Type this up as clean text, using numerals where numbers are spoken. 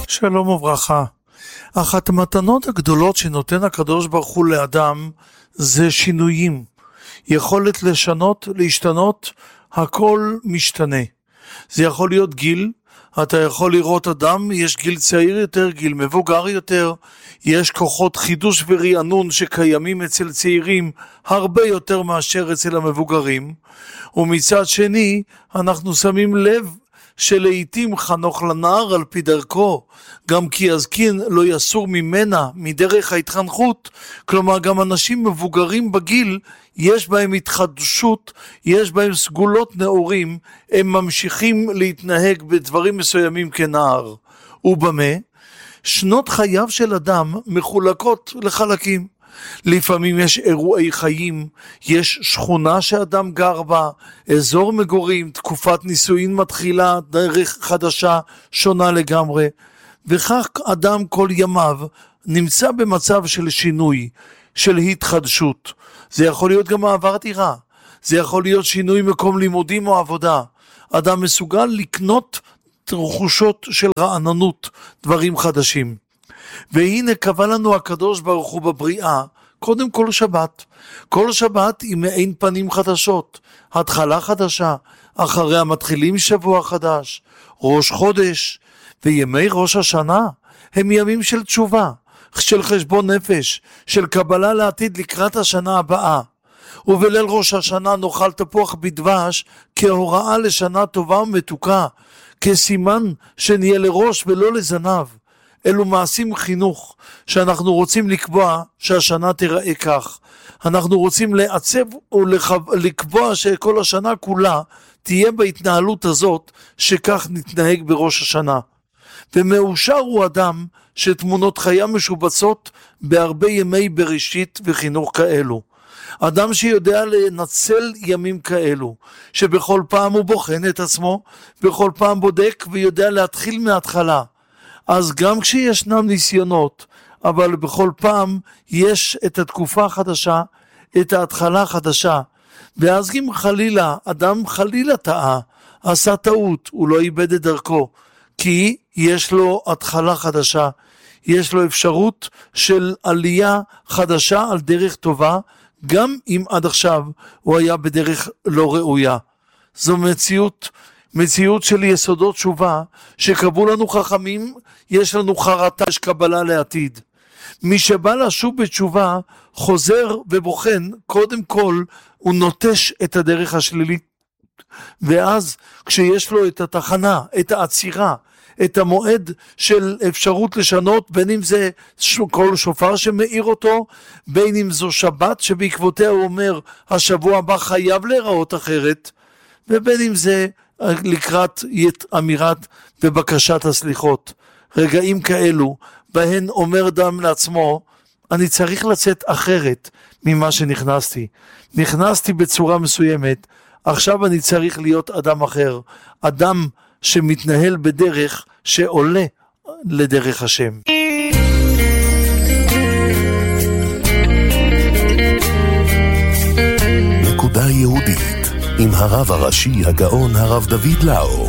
שלום וברכה. אחת המתנות הגדולות שנותן הקדוש ברוך הוא לאדם זה שינויים. יכולת לשנות, להשתנות, הכל משתנה. זה יכול להיות גיל, אתה יכול לראות אדם, יש גיל צעיר יותר, גיל מבוגר יותר, יש כוחות חידוש ורענון שקיימים אצל צעירים הרבה יותר מאשר אצל המבוגרים, ומצד שני אנחנו שמים לב שלעיתים חנוך לנער על פי דרכו, גם כי הזקין לא יסור ממנה, מדרך ההתחנכות. כלומר גם אנשים מבוגרים בגיל יש בהם התחדשות, יש בהם סגולות נאורים, הם ממשיכים להתנהג בדברים מסוימים כנער. ובמה? שנות חייו של אדם מחולקות לחלקים. לפעמים יש אירועי חיים, יש שכונה שאדם גר בה, אזור מגורים, תקופת נישואין מתחילה, דרך חדשה שונה לגמרי, וכך אדם כל ימיו נמצא במצב של שינוי, של התחדשות. זה יכול להיות גם מעבר דירה, זה יכול להיות שינוי מקום לימודים או עבודה. אדם מסוגל לקנות תחושות של רעננות, דברים חדשים. והנה קבע לנו הקדוש ברוך הוא בבריאה, קודם כל שבת. כל שבת היא מעין פנים חדשות, התחלה חדשה, אחריה מתחילים שבוע חדש, ראש חודש, וימי ראש השנה הם ימים של תשובה, של חשבון נפש, של קבלה לעתיד לקראת השנה הבאה. ובליל ראש השנה נאכל תפוח בדבש כהוראה לשנה טובה ומתוקה, כסימן שנהיה לראש ולא לזנב. אלו מעשים חינוך שאנחנו רוצים לקבוע שהשנה תיראה כך. אנחנו רוצים לעצב ולקבוע שכל השנה כולה תהיה בהתנהלות הזאת, שכך נתנהג בראש השנה. ומאושר הוא אדם שתמונות חיה משובצות בהרבה ימי בראשית וחינוך כאלו. אדם שיודע לנצל ימים כאלו, שבכל פעם הוא בוחן את עצמו, בכל פעם בודק ויודע להתחיל מההתחלה. אז גם כשישנם ניסיונות, אבל בכל פעם יש את התקופה החדשה, את ההתחלה החדשה. ואז אם חלילה, אדם חלילה טעה, עשה טעות, הוא לא איבד את דרכו, כי יש לו התחלה חדשה, יש לו אפשרות של עלייה חדשה על דרך טובה, גם אם עד עכשיו הוא היה בדרך לא ראויה. זו מציאות של יסודות תשובה, שקבעו לנו חכמים, יש לנו חרטה, יש קבלה לעתיד. מי שבא לשוב בתשובה, חוזר ובוחן, קודם כל הוא נוטש את הדרך השלילית, ואז כשיש לו את התחנה, את העצירה, את המועד של אפשרות לשנות, בין אם זה כל שופר שמאיר אותו, בין אם זו שבת שבעקבותיה הוא אומר, השבוע הבא חייב להיראות אחרת, ובין אם זה לקראת אמירת ובקשת הסליחות. רגעים כאלו, בהן אומר אדם לעצמו, אני צריך לצאת אחרת ממה שנכנסתי. נכנסתי בצורה מסוימת, עכשיו אני צריך להיות אדם אחר, אדם שמתנהל בדרך שעולה לדרך השם. נקודה יהודית עם הרב הראשי הגאון הרב דוד לאו.